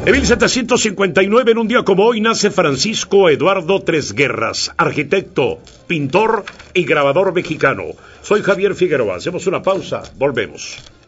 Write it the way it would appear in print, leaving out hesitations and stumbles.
En 1759, en un día como hoy, nace Francisco Eduardo Tresguerras, arquitecto, pintor y grabador mexicano. Soy Javier Figueroa. Hacemos una pausa. Volvemos.